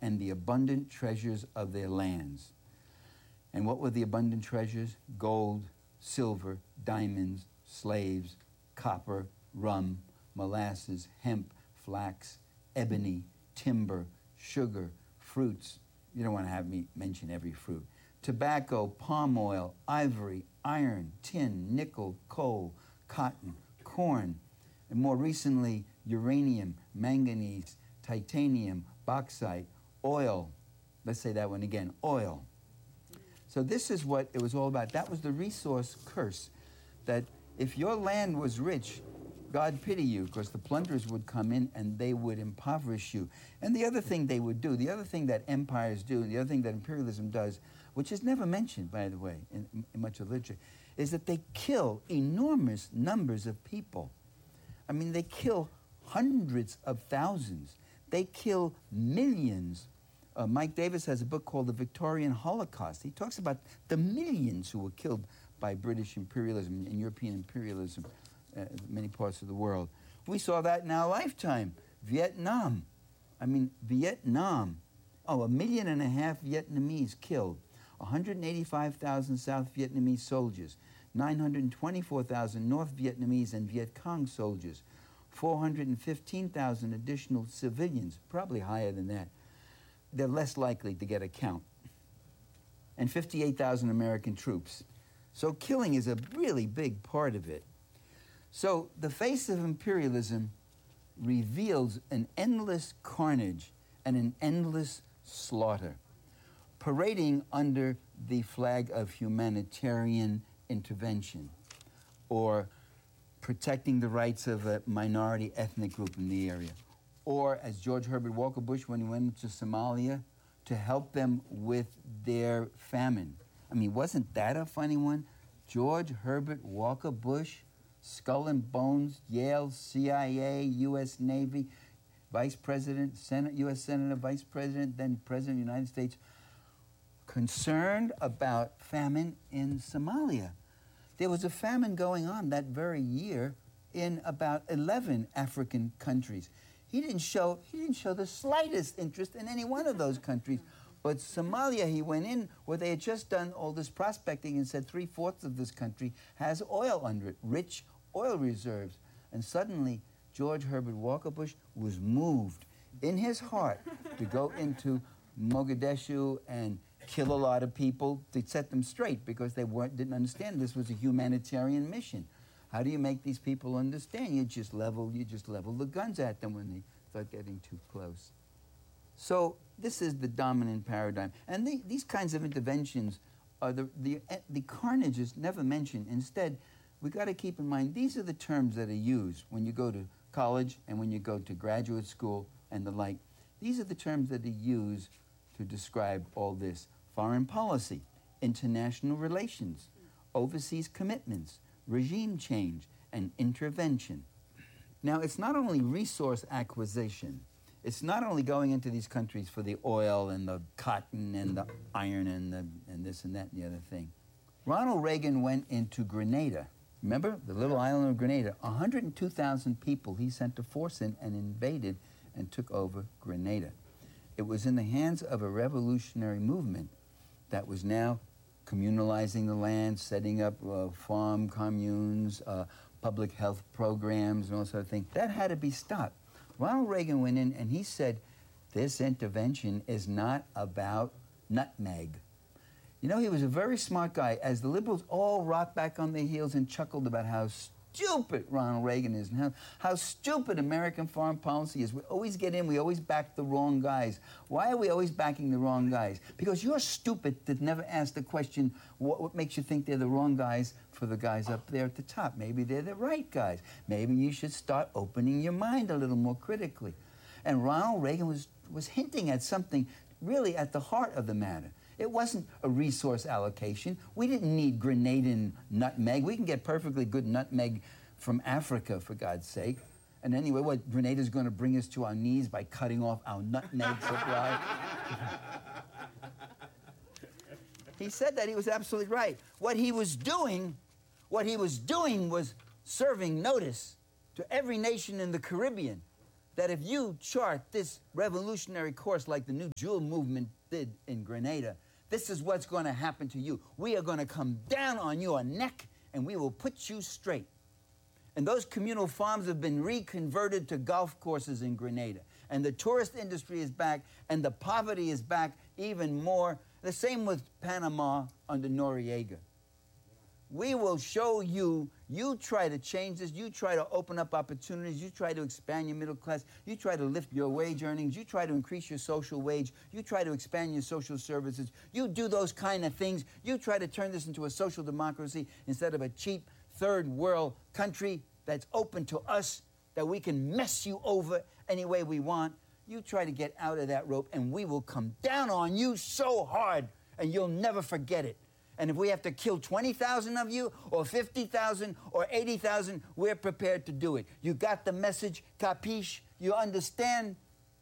and the abundant treasures of their lands. And what were the abundant treasures? Gold, silver, diamonds, slaves, copper, rum, molasses, hemp, flax, ebony, timber, sugar, fruits. You don't want to have me mention every fruit. Tobacco, palm oil, ivory, iron, tin, nickel, coal, cotton, corn, and more recently, uranium, manganese, titanium, bauxite, oil. Let's say that one again, oil. So this is what it was all about. That was the resource curse, that if your land was rich, God pity you, because the plunderers would come in and they would impoverish you. And the other thing they would do, the other thing that empires do, the other thing that imperialism does, which is never mentioned, by the way, in much of literature, is that they kill enormous numbers of people. I mean, they kill hundreds of thousands. They kill millions. Mike Davis has a book called The Victorian Holocaust. He talks about the millions who were killed by British imperialism and European imperialism in many parts of the world. We saw that in our lifetime. Vietnam. I mean, Vietnam. 1.5 million Vietnamese killed. 185,000 South Vietnamese soldiers. 924,000 North Vietnamese and Viet Cong soldiers. 415,000 additional civilians, probably higher than that. They're less likely to get a count. And 58,000 American troops. So killing is a really big part of it. So the face of imperialism reveals an endless carnage and an endless slaughter, parading under the flag of humanitarian intervention or protecting the rights of a minority ethnic group in the area. Or, as George Herbert Walker Bush, when he went to Somalia, to help them with their famine. I mean, wasn't that a funny one? George Herbert Walker Bush, skull and bones, Yale, CIA, U.S. Navy, Vice President, U.S. Senator, Vice President, then President of the United States, concerned about famine in Somalia. There was a famine going on that very year in about 11 African countries. He didn't show the slightest interest in any one of those countries. But Somalia, he went in where they had just done all this prospecting and said 3/4 of this country has oil under it, rich oil reserves. And suddenly, George Herbert Walker Bush was moved in his heart to go into Mogadishu and kill a lot of people to set them straight, because they didn't understand this was a humanitarian mission. How do you make these people understand? You just level the guns at them when they start getting too close. So this is the dominant paradigm. And these kinds of interventions are the carnage is never mentioned. Instead, we got to keep in mind, these are the terms that are used when you go to college and when you go to graduate school and the like. These are the terms that are used to describe all this. Foreign policy, international relations, overseas commitments, regime change, and intervention. Now, it's not only resource acquisition. It's not only going into these countries for the oil and the cotton and the iron and this and that and the other thing. Ronald Reagan went into Grenada. Remember, the little island of Grenada? 102,000 people he sent a force in and invaded and took over Grenada. It was in the hands of a revolutionary movement that was now communalizing the land, setting up farm communes, public health programs, and all sort of things. That had to be stopped. Ronald Reagan went in and he said, this intervention is not about nutmeg. You know, he was a very smart guy. As the liberals all rocked back on their heels and chuckled about how stupid Ronald Reagan is and how stupid American foreign policy is. We always get in, we always back the wrong guys. Why are we always backing the wrong guys? Because you're stupid to never ask the question, what makes you think they're the wrong guys for the guys up there at the top? Maybe they're the right guys. Maybe you should start opening your mind a little more critically. And Ronald Reagan was hinting at something really at the heart of the matter. It wasn't a resource allocation. We didn't need Grenadian nutmeg. We can get perfectly good nutmeg from Africa, for God's sake. And anyway, what, Grenada's going to bring us to our knees by cutting off our nutmeg supply? He said that. He was absolutely right. What he was doing was serving notice to every nation in the Caribbean that if you chart this revolutionary course like the New Jewel movement did in Grenada, this is what's going to happen to you. We are going to come down on your neck and we will put you straight. And those communal farms have been reconverted to golf courses in Grenada. And the tourist industry is back, and the poverty is back even more. The same with Panama under Noriega. We will show you, you try to change this, you try to open up opportunities, you try to expand your middle class, you try to lift your wage earnings, you try to increase your social wage, you try to expand your social services, you do those kind of things, you try to turn this into a social democracy instead of a cheap third world country that's open to us, that we can mess you over any way we want. You try to get out of that rope and we will come down on you so hard and you'll never forget it. And if we have to kill 20,000 of you, or 50,000, or 80,000, we're prepared to do it. You got the message, capiche? You understand?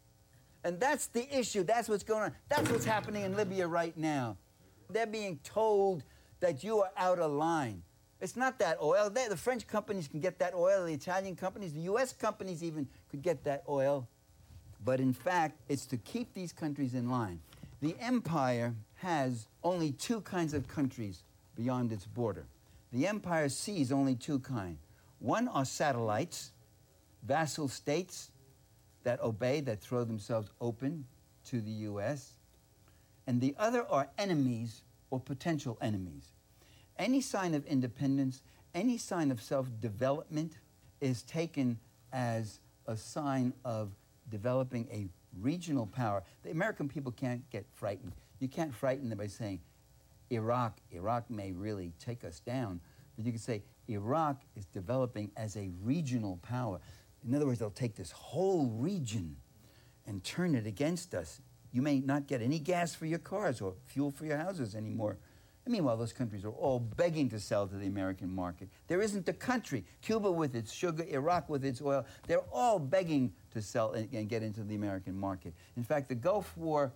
And that's the issue. That's what's going on. That's what's happening in Libya right now. They're being told that you are out of line. It's not that oil. The French companies can get that oil. The Italian companies, the U.S. companies even could get that oil. But in fact, it's to keep these countries in line. The empire has only two kinds of countries beyond its border. The empire sees only two kinds. One are satellites, vassal states that obey, that throw themselves open to the U.S. And the other are enemies or potential enemies. Any sign of independence, any sign of self-development is taken as a sign of developing a regional power. The American people can't get frightened. You can't frighten them by saying, Iraq may really take us down. But you can say, Iraq is developing as a regional power. In other words, they'll take this whole region and turn it against us. You may not get any gas for your cars or fuel for your houses anymore. And meanwhile, those countries are all begging to sell to the American market. There isn't a country, Cuba with its sugar, Iraq with its oil, they're all begging to sell and get into the American market. In fact, the Gulf War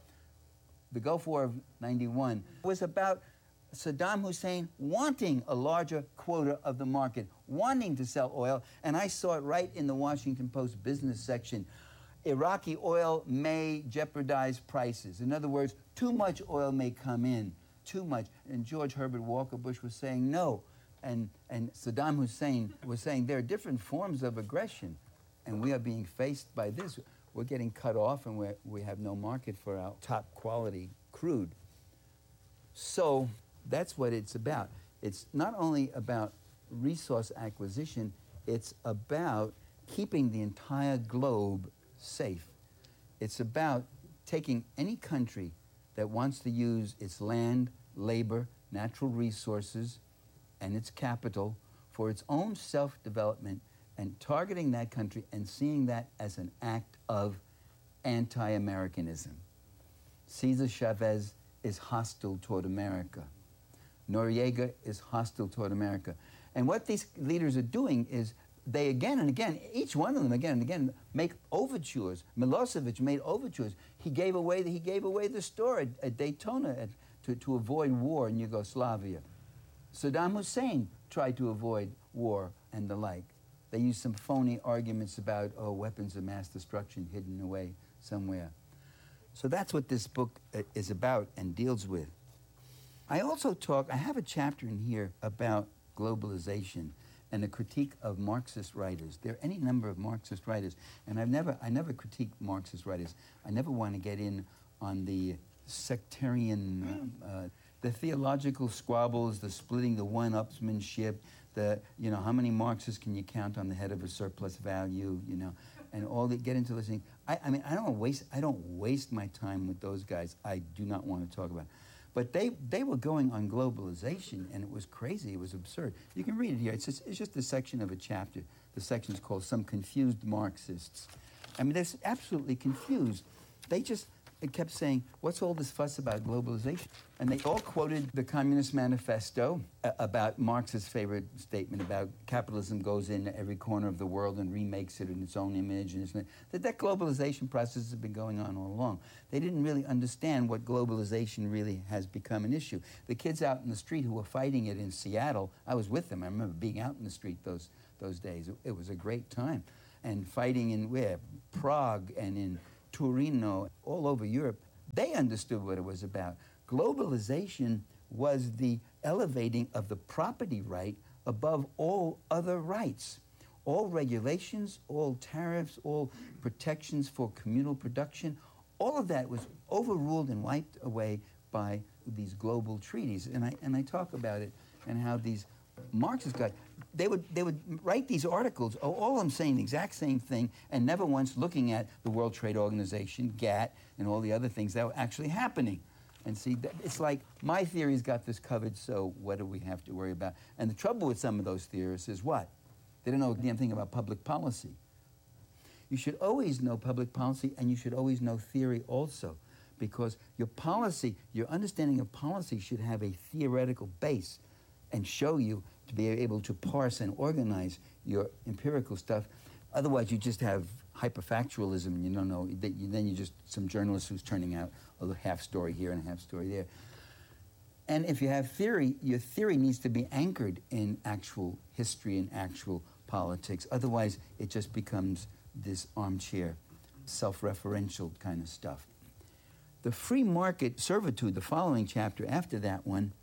of '91 was about Saddam Hussein wanting a larger quota of the market, wanting to sell oil, and I saw it right in the Washington Post business section. Iraqi oil may jeopardize prices. In other words, too much oil may come in, too much. And George Herbert Walker Bush was saying no. And Saddam Hussein was saying there are different forms of aggression, and we are being faced by this. We're getting cut off, and we have no market for our top quality crude. So that's what it's about. It's not only about resource acquisition, it's about keeping the entire globe safe. It's about taking any country that wants to use its land, labor, natural resources, and its capital for its own self-development and targeting that country and seeing that as an act of anti-Americanism. Cesar Chavez is hostile toward America. Noriega is hostile toward America. And what these leaders are doing is they again and again, each one of them again and again, make overtures. Milosevic made overtures. He gave away the store at Daytona to avoid war in Yugoslavia. Saddam Hussein tried to avoid war and the like. They used some phony arguments about, weapons of mass destruction hidden away somewhere. So that's what this book is about and deals with. I have a chapter in here about globalization and a critique of Marxist writers. There are any number of Marxist writers, and I never critique Marxist writers. I never want to get in on the sectarian, the theological squabbles, the splitting, the one-upsmanship, how many Marxists can you count on the head of a surplus value, and all that, get into this thing. I don't waste my time with those guys. I do not want to talk about it. But they were going on globalization, and it was crazy. It was absurd. You can read it here. It's just a section of a chapter. The section is called Some Confused Marxists. I mean, they're absolutely confused. They kept saying, what's all this fuss about globalization? And they all quoted the Communist Manifesto about Marx's favorite statement about capitalism goes into every corner of the world and remakes it in its own image. And that globalization process has been going on all along. They didn't really understand what globalization really has become an issue. The kids out in the street who were fighting it in Seattle, I was with them. I remember being out in the street those days. It was a great time. and fighting in where? Prague and in Torino, all over Europe, they understood what it was about. Globalization was the elevating of the property right above all other rights. All regulations, all tariffs, all protections for communal production, all of that was overruled and wiped away by these global treaties. And I talk about it and how these Marxist guys, they would write these articles, all of them saying the exact same thing and never once looking at the World Trade Organization, GATT, and all the other things that were actually happening. And see, it's like, my theory's got this covered, so what do we have to worry about? And the trouble with some of those theorists is what? They don't know a damn thing about public policy. You should always know public policy, and you should always know theory also, because your policy, your understanding of policy should have a theoretical base and show you to be able to parse and organize your empirical stuff. Otherwise, you just have hyperfactualism, and you don't know, then you're just some journalist who's turning out a half story here and a half story there. And if you have theory, your theory needs to be anchored in actual history and actual politics. Otherwise, it just becomes this armchair, self-referential kind of stuff. The free market servitude, the following chapter after that one,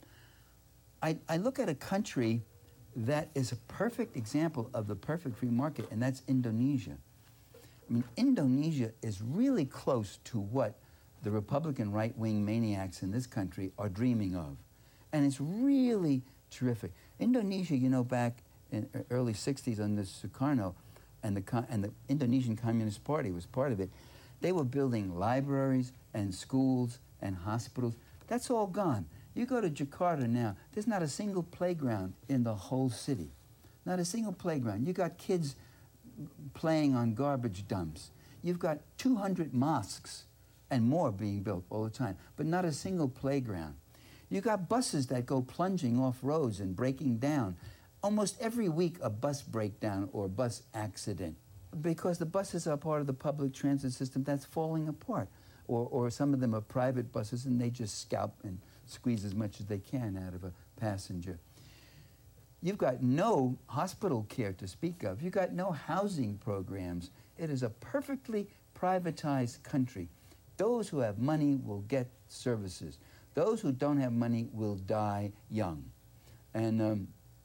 I look at a country that is a perfect example of the perfect free market, and that's Indonesia. I mean, Indonesia is really close to what the Republican right-wing maniacs in this country are dreaming of. And it's really terrific. Indonesia, you know, back in early 60s under Sukarno, and the Indonesian Communist Party was part of it, they were building libraries and schools and hospitals. That's all gone. You go to Jakarta now, there's not a single playground in the whole city. Not a single playground. You got kids playing on garbage dumps. You've got 200 mosques and more being built all the time, but not a single playground. You got buses that go plunging off roads and breaking down. Almost every week a bus breakdown or bus accident, because the buses are part of the public transit system that's falling apart. Or some of them are private buses and they just scalp and squeeze as much as they can out of a passenger. You've got no hospital care to speak of. You've got no housing programs. It is a perfectly privatized country. Those who have money will get services. Those who don't have money will die young. And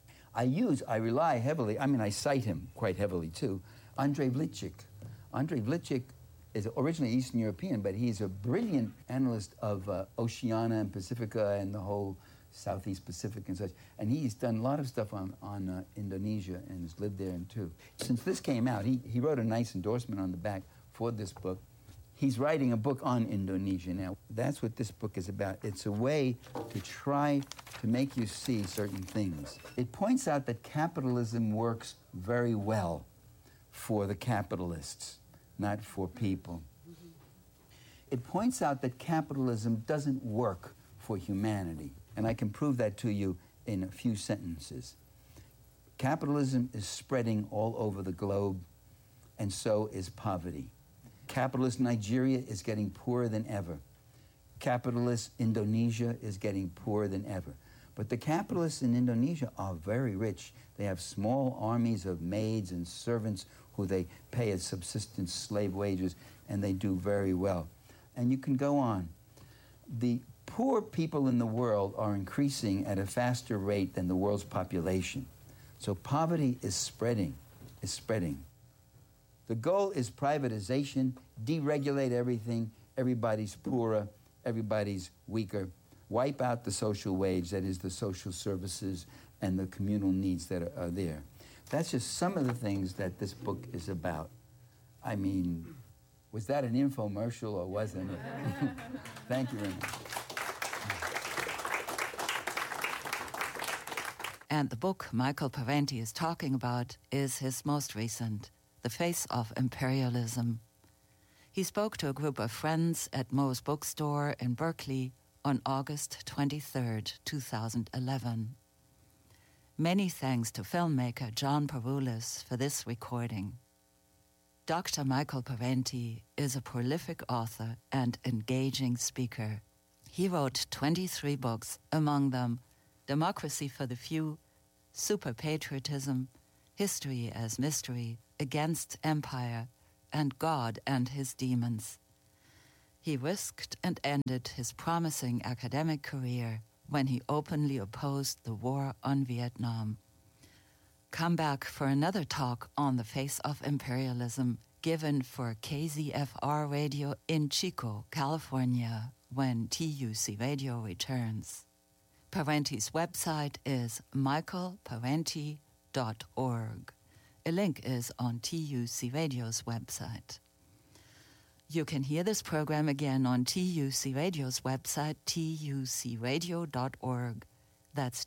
I rely heavily, I mean, I cite him quite heavily too, Andrei Vlček. Andrei Vlček is originally Eastern European, but he's a brilliant analyst of Oceania and Pacifica and the whole Southeast Pacific and such. And he's done a lot of stuff on Indonesia and has lived there too. Since this came out, he wrote a nice endorsement on the back for this book. He's writing a book on Indonesia now. That's what this book is about. It's a way to try to make you see certain things. It points out that capitalism works very well for the capitalists, not for people. It points out that capitalism doesn't work for humanity. And I can prove that to you in a few sentences. Capitalism is spreading all over the globe, and so is poverty. Capitalist Nigeria is getting poorer than ever. Capitalist Indonesia is getting poorer than ever. But the capitalists in Indonesia are very rich. They have small armies of maids and servants who they pay as subsistence slave wages, and they do very well. And you can go on. The poor people in the world are increasing at a faster rate than the world's population. So poverty is spreading, The goal is privatization, deregulate everything, everybody's poorer, everybody's weaker, wipe out the social wage, that is the social services and the communal needs that are there. That's just some of the things that this book is about. I mean, was that an infomercial or wasn't it? Thank you very much. And the book Michael Parenti is talking about is his most recent, The Face of Imperialism. He spoke to a group of friends at Moe's Bookstore in Berkeley on August 23rd, 2011. Many thanks to filmmaker John Peroulis for this recording. Dr. Michael Parenti is a prolific author and engaging speaker. He wrote 23 books, among them Democracy for the Few, Super Patriotism, History as Mystery, against empire and God and his demons. He risked and ended his promising academic career when he openly opposed the war on Vietnam. Come back for another talk on the face of imperialism given for KZFR Radio in Chico, California, when TUC Radio returns. Parenti's website is michaelparenti.org. A link is on TUC Radio's website. You can hear this program again on TUC Radio's website, tucradio.org. That's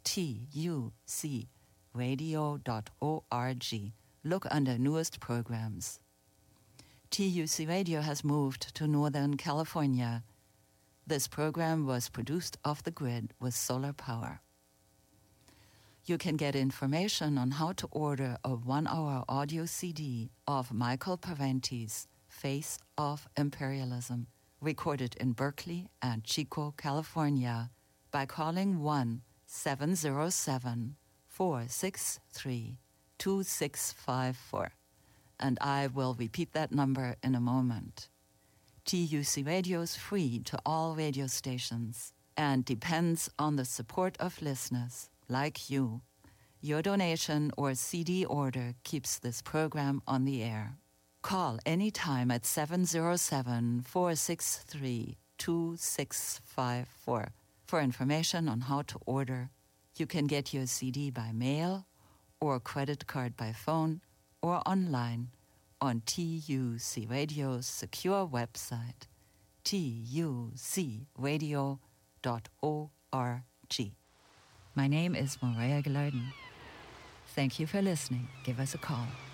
tucradio.org. Look under newest programs. TUC Radio has moved to Northern California. This program was produced off the grid with solar power. You can get information on how to order a 1-hour audio CD of Michael Parenti's Face of Imperialism, recorded in Berkeley and Chico, California, by calling 1-707-463-2654. And I will repeat that number in a moment. TUC Radio is free to all radio stations and depends on the support of listeners like you. Your donation or CD order keeps this program on the air. Call anytime at 707-463-2654 for information on how to order. You can get your CD by mail or credit card by phone or online on TUC Radio's secure website, tucradio.org. My name is Maria Gilardin. Thank you for listening. Give us a call.